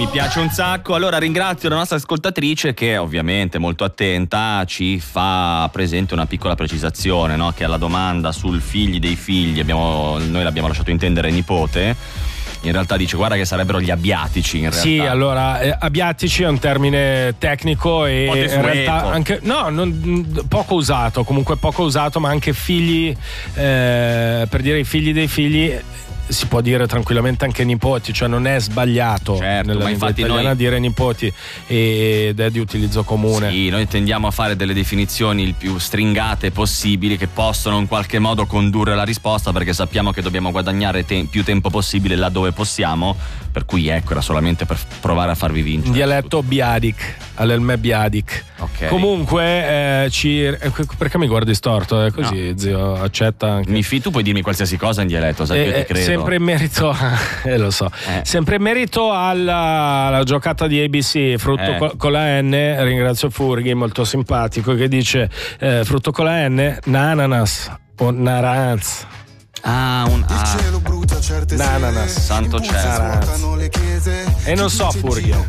Mi piace un sacco. Allora ringrazio la nostra ascoltatrice che ovviamente molto attenta ci fa presente una piccola precisazione, no? Che alla domanda sul figli dei figli noi l'abbiamo lasciato intendere nipote. In realtà dice guarda che sarebbero gli abiatici in realtà. Sì, allora abiatici è un termine tecnico e in realtà anche poco usato, comunque poco usato, ma anche figli, per dire i figli dei figli si può dire tranquillamente anche nipoti, cioè non è sbagliato, certo, nella lingua italiana dire nipoti ed è di utilizzo comune. Sì, noi tendiamo a fare delle definizioni il più stringate possibili che possono in qualche modo condurre la risposta, perché sappiamo che dobbiamo guadagnare più tempo possibile laddove possiamo, per cui ecco, era solamente per provare a farvi vincere. In dialetto biadic, all'elme biadic. Okay. Comunque perché mi guardi storto? È così, no. Zio, accetta anche. Tu puoi dirmi qualsiasi cosa in dialetto, sai che io ti credo. Sempre in merito lo so. Sempre in merito alla giocata di ABC frutto con la N, ringrazio Furghi, molto simpatico, che dice frutto con la N, nananas o naranz. Nananas, santo cielo. E non so Furghi.